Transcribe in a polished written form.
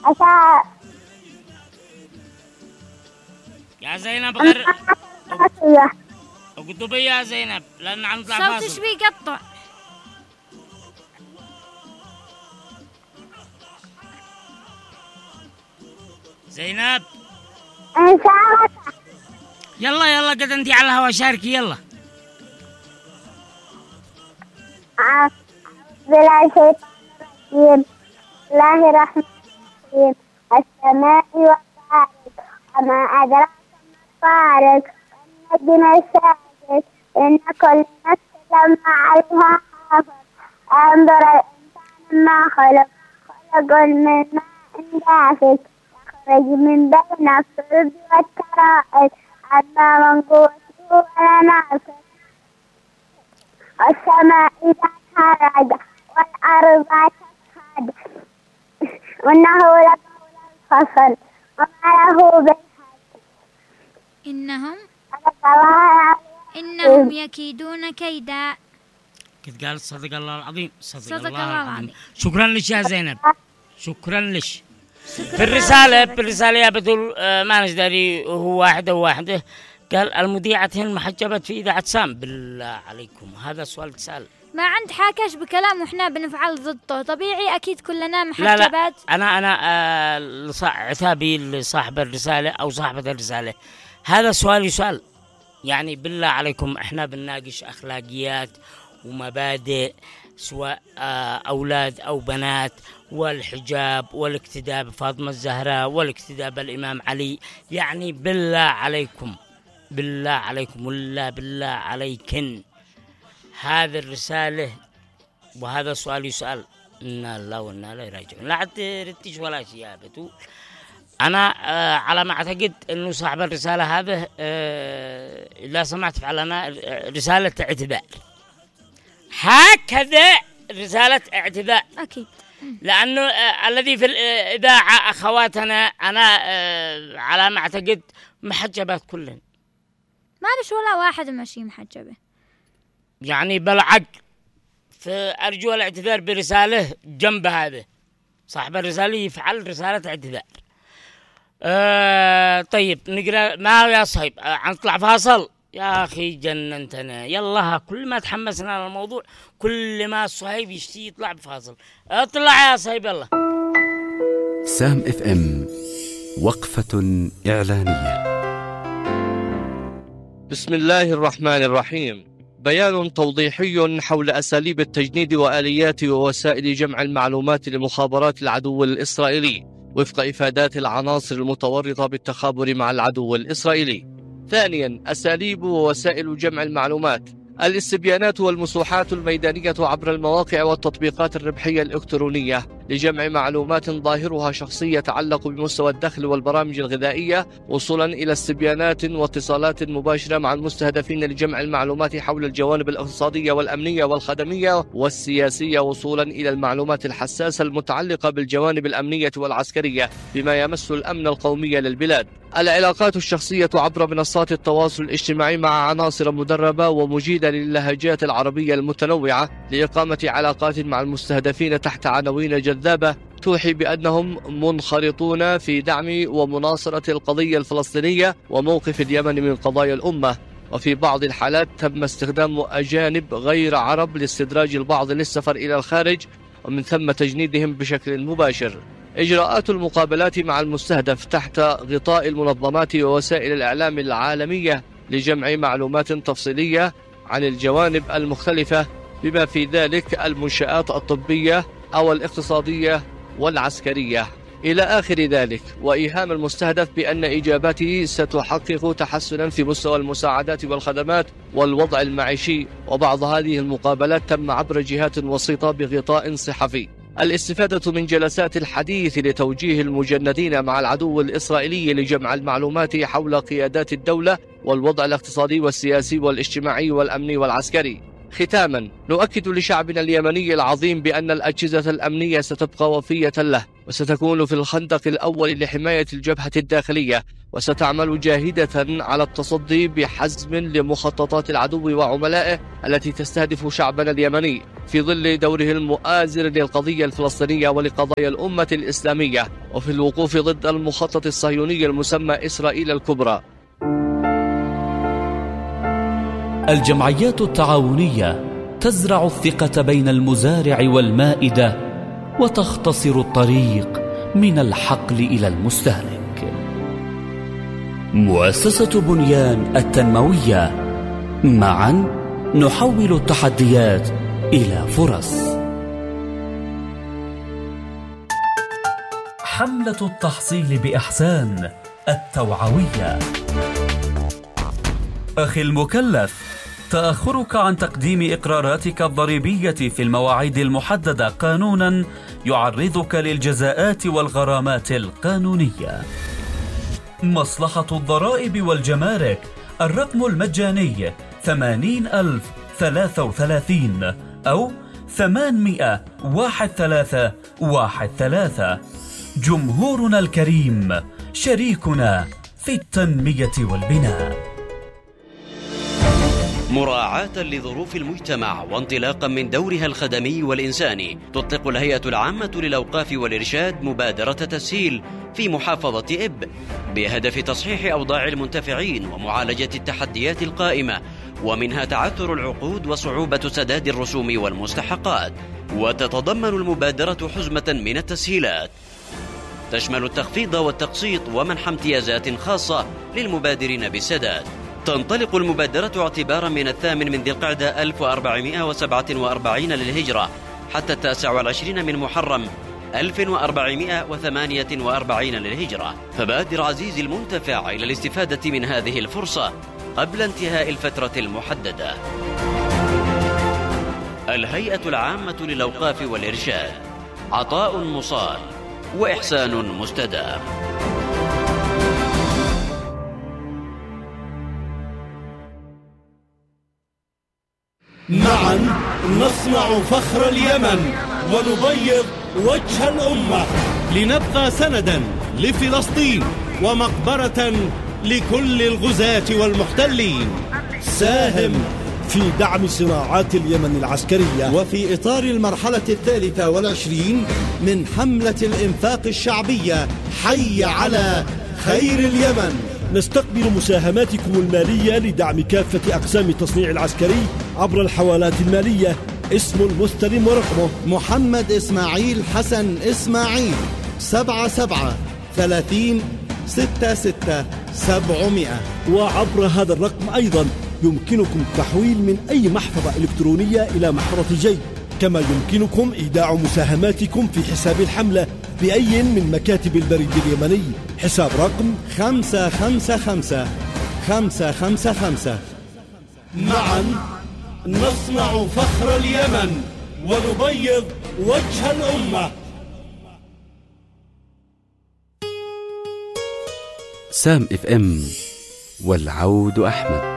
عشان يا زينب أيوة. اكتبي يا زينب لأن هنطلع صوتش فاصل. بيقطع. زينب إن شاء الله. يلا قد انتي على الهوا، شاركي يلا. بلا شيطان رجيم. بسم الله الرحمن الرحيم. السماء والطارق وما أدراك ما الطارق والنجم الساجد إن كل نفس لما عليها حافظ. انظر الإنسان ما خلق من ماء دافق يخرج من بين الصلب والترائب أما من قوته ولا نافذ. والسماء ذاتها رجع والأرض تشهد وإنه لقول الفصل وما له بالحق. إنهم يكيدون كيدا. كنت قال صدق الله العظيم. صدق الله العظيم. شكرا لك يا زينب، شكرا لك. في الرسالة يا بتقول ما نجدري هو واحدة قال المذيعة المحجبة في إذاعة سام. بالله عليكم هذا سؤال تسأل. ما عند حاكش بكلام وإحنا بنفعل ضده، طبيعي أكيد كلنا محجبات. لا أنا عتابي لصاحب الرسالة أو صاحبة الرسالة. هذا سؤال يسأل، يعني بالله عليكم إحنا بنناقش أخلاقيات ومبادئ سواء أولاد أو بنات، والحجاب والاقتداء بفاطمة الزهراء والاقتداء بالإمام علي. يعني بالله عليكم ولا بالله عليكن هذه الرسالة وهذا السؤال يسأل. إنا الله وإنا إليه راجعون. لا عدتش ولا شيء يا بتو. أنا على ما أعتقد إنه صاحب الرسالة هذا إذا سمعت فعلنا رسالة اعتذار، هكذا رسالة اعتذار أكيد. لأنه الذي في الإذاعة أخواتنا أنا على ما أعتقد محجبات كلهن، ما بش ولا واحد ماشي محجبة يعني بالعقل. فأرجو الاعتذار برسالة جنب هذا صاحب الرسالة يفعل رسالة اعتذار. طيب نقرأ ما يا صاحب نطلع فاصل. يا أخي جننتنا. يلا كل ما تحمسنا على الموضوع كل ما الصهيب يشتي يطلع بفاصل. اطلع يا صهيب يلا. سام اف ام وقفة إعلانية. بسم الله الرحمن الرحيم. بيان توضيحي حول أساليب التجنيد وآليات ووسائل جمع المعلومات لمخابرات العدو الإسرائيلي وفق إفادات العناصر المتورطة بالتخابر مع العدو الإسرائيلي. ثانيا، أساليب ووسائل جمع المعلومات: الاستبيانات والمسوحات الميدانية عبر المواقع والتطبيقات الربحية الإلكترونية لجمع معلومات ظاهرها شخصي يتعلق بمستوى الدخل والبرامج الغذائية، وصولا إلى استبيانات واتصالات مباشرة مع المستهدفين لجمع المعلومات حول الجوانب الاقتصادية والأمنية والخدمية والسياسية، وصولا إلى المعلومات الحساسة المتعلقة بالجوانب الأمنية والعسكرية بما يمس الأمن القومي للبلاد. العلاقات الشخصية عبر منصات التواصل الاجتماعي مع عناصر مدربة ومجيدة للهجات العربية المتنوعة لإقامة علاقات مع المستهدفين تحت عناوين جذابة توحي بأنهم منخرطون في دعم ومناصرة القضية الفلسطينية وموقف اليمن من قضايا الأمة. وفي بعض الحالات تم استخدام أجانب غير عرب لاستدراج البعض للسفر إلى الخارج ومن ثم تجنيدهم بشكل مباشر. إجراءات المقابلات مع المستهدف تحت غطاء المنظمات ووسائل الإعلام العالمية لجمع معلومات تفصيلية عن الجوانب المختلفة بما في ذلك المنشآت الطبية أو الاقتصادية والعسكرية إلى آخر ذلك، وإيهام المستهدف بأن إجاباته ستحقق تحسنا في مستوى المساعدات والخدمات والوضع المعيشي. وبعض هذه المقابلات تم عبر جهات وسيطة بغطاء صحفي. الاستفادة من جلسات الحديث لتوجيه المجندين مع العدو الإسرائيلي لجمع المعلومات حول قيادات الدولة والوضع الاقتصادي والسياسي والاجتماعي والأمني والعسكري. ختاما، نؤكد لشعبنا اليمني العظيم بأن الأجهزة الأمنية ستبقى وفية له، وستكون في الخندق الأول لحماية الجبهة الداخلية، وستعمل جاهدة على التصدي بحزم لمخططات العدو وعملائه التي تستهدف شعبنا اليمني في ظل دوره المؤازر للقضية الفلسطينية ولقضايا الأمة الإسلامية، وفي الوقوف ضد المخطط الصهيوني المسمى إسرائيل الكبرى. الجمعيات التعاونية تزرع الثقة بين المزارع والمائدة، وتختصر الطريق من الحقل إلى المستهلك. مؤسسة بنيان التنموية، معا نحول التحديات إلى فرص. حملة التحصيل بإحسان التوعوية. أخي المكلف، تأخرك عن تقديم إقراراتك الضريبية في المواعيد المحددة قانونا يعرضك للجزاءات والغرامات القانونية. مصلحة الضرائب والجمارك، الرقم المجاني 80,033 أو 800-1313. جمهورنا الكريم شريكنا في التنمية والبناء. مراعاة لظروف المجتمع وانطلاقا من دورها الخدمي والإنساني، تطلق الهيئة العامة للأوقاف والإرشاد مبادرة تسهيل في محافظة إب بهدف تصحيح أوضاع المنتفعين ومعالجة التحديات القائمة، ومنها تعثر العقود وصعوبة سداد الرسوم والمستحقات. وتتضمن المبادرة حزمة من التسهيلات تشمل التخفيض والتقسيط ومنح امتيازات خاصة للمبادرين بالسداد. تنطلق المبادرة اعتبارا من 8 ذي القعدة 1447 للهجرة حتى 29 من محرم 1448 للهجرة، فبادر عزيزي المنتفع إلى الاستفادة من هذه الفرصة قبل انتهاء الفترة المحددة. الهيئة العامة للأوقاف والإرشاد، عطاء مصال وإحسان مستدام. معا نصنع فخر اليمن ونبيض وجه الأمة، لنبقى سندا لفلسطين ومقبرة لكل الغزاة والمحتلين. ساهم في دعم صناعات اليمن العسكرية، وفي إطار المرحلة 23 من حملة الإنفاق الشعبية حي على خير اليمن. نستقبل مساهماتكم المالية لدعم كافة أقسام التصنيع العسكري عبر الحوالات المالية. اسم المستلم ورقمه محمد إسماعيل حسن إسماعيل 773066 وعبر هذا الرقم أيضا يمكنكم التحويل من أي محفظة إلكترونية إلى محفظة جيب، كما يمكنكم إيداع مساهماتكم في حساب الحملة بأي من مكاتب البريد اليمني. حساب رقم 555555. معا نصنع فخر اليمن ونبيض وجه الأمة. سام FM، والعود أحمد.